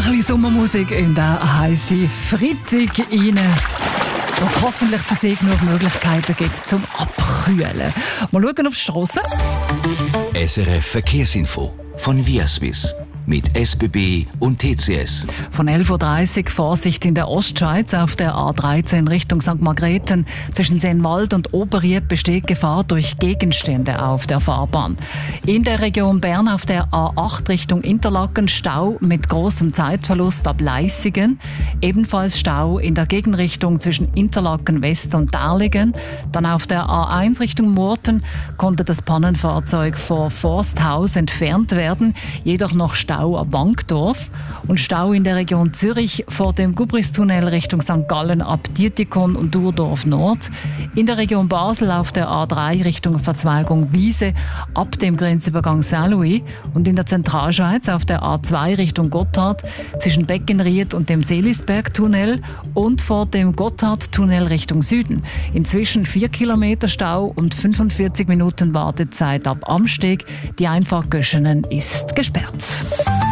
bisschen Sommermusik in der heißen Freitag rein, was hoffentlich für Sie genug Möglichkeiten gibt zum Abkühlen. Mal schauen auf die Strasse. SRF Verkehrsinfo von Viaswiss mit SBB und TCS. Von 11.30 Uhr Vorsicht in der Ostschweiz auf der A13 Richtung St. Margrethen. Zwischen Seenwald und Oberried besteht Gefahr durch Gegenstände auf der Fahrbahn. In der Region Bern auf der A8 Richtung Interlaken Stau mit großem Zeitverlust ab Leissigen. Ebenfalls Stau in der Gegenrichtung zwischen Interlaken West und Därligen. Dann auf der A1 Richtung Murten konnte das Pannenfahrzeug vor Forsthaus entfernt werden, jedoch noch Stau ab Wankdorf und Stau in der Region Zürich vor dem Gubristunnel Richtung St. Gallen ab Dietikon und Durdorf Nord. In der Region Basel auf der A3 Richtung Verzweigung Wiese ab dem Grenzübergang Saint-Louis und in der Zentralschweiz auf der A2 Richtung Gotthard zwischen Beckenried und dem Seelisbergtunnel und vor dem Gotthardtunnel Richtung Süden. Inzwischen 4 Kilometer Stau und 45 Minuten Wartezeit ab Amsteg. Die Einfahrt Göschenen ist gesperrt.